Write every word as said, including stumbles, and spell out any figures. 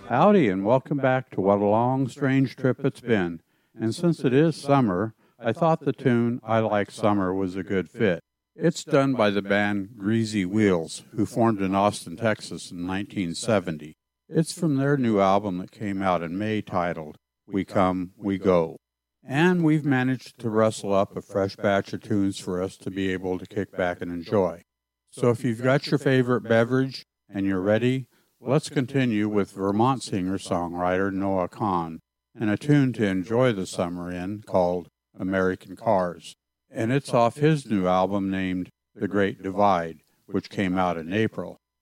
Howdy, and welcome back to What a Long Strange Trip It's Been. And since it is summer, I thought the tune I Like Summer was a good fit. It's done by the band Greasy Wheels, who formed in Austin, Texas in nineteen seventy. It's from their new album that came out in May titled We Come, We Go. And we've managed to rustle up a fresh batch of tunes for us to be able to kick back and enjoy. So if you've got your favorite beverage and you're ready, let's continue with Vermont singer-songwriter Noah Kahan and a tune to enjoy the summer in called American Cars. And it's off his new album named The Great Divide, which came out in April.